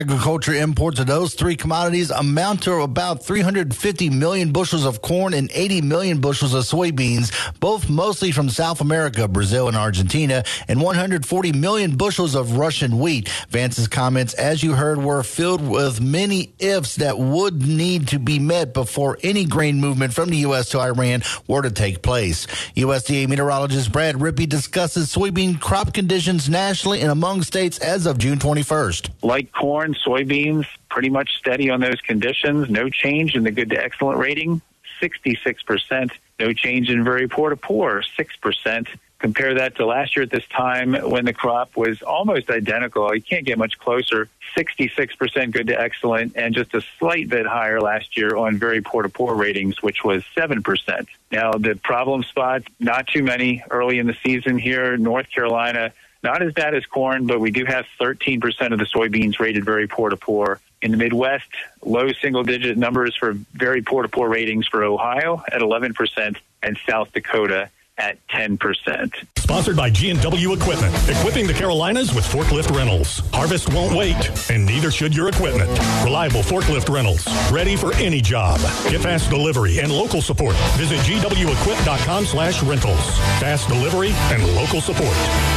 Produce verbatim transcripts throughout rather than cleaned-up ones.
Agriculture imports of those three commodities amount to about three hundred fifty million bushels of corn and eighty million bushels of soybeans, both mostly from South America, Brazil, and Argentina, and one hundred forty million bushels of Russian wheat. Vance's comments, as you heard, were filled with many ifs that would need to be met before any grain movement from the U S to Iran were to take place. U S D A meteorologist Brad Rippey discusses soybean crop conditions nationally and among states as of June twenty-first. Like corn, soybeans, pretty much steady on those conditions. No change in the good to excellent rating, sixty-six percent. No change in very poor to poor, six percent. Compare that to last year at this time when the crop was almost identical. You can't get much closer. sixty-six percent good to excellent, and just a slight bit higher last year on very poor to poor ratings, which was seven percent. Now, the problem spots, not too many early in the season here. North Carolina, not as bad as corn, but we do have thirteen percent of the soybeans rated very poor to poor. In the Midwest, low single-digit numbers for very poor to poor ratings for Ohio at eleven percent and South Dakota at ten percent. Sponsored by G and W Equipment, equipping the Carolinas with forklift rentals. Harvest won't wait, and neither should your equipment. Reliable forklift rentals, ready for any job. Get fast delivery and local support. Visit G W equip dot com slash rentals. Fast delivery and local support.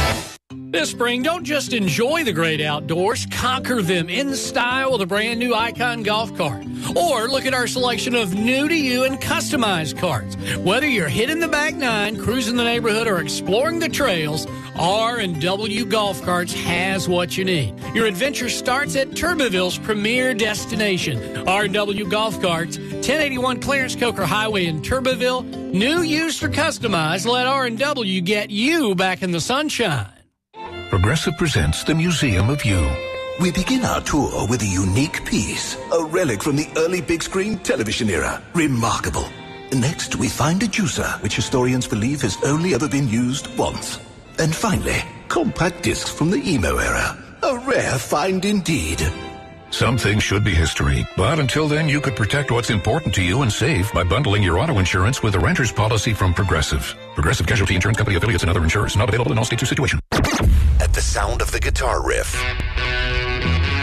This spring, don't just enjoy the great outdoors, conquer them in style with a brand new Icon golf cart. Or look at our selection of new-to-you and customized carts. Whether you're hitting the back nine, cruising the neighborhood, or exploring the trails, R and W Golf Carts has what you need. Your adventure starts at Turboville's premier destination. R and W Golf Carts, ten eighty-one Clarence Coker Highway in Turboville. New, used, or customized, let R and W get you back in the sunshine. Progressive presents the Museum of You. We begin our tour with a unique piece, a relic from the early big screen television era. Remarkable. Next, we find a juicer, which historians believe has only ever been used once. And finally, compact discs from the emo era. A rare find indeed. Some things should be history, but until then, you could protect what's important to you and save by bundling your auto insurance with a renter's policy from Progressive. Progressive Casualty Insurance Company affiliates and other insurers. Not available in all states or situations. At the sound of the guitar riff,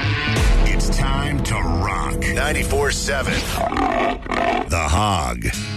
it's time to rock. ninety-four seven. The Hog.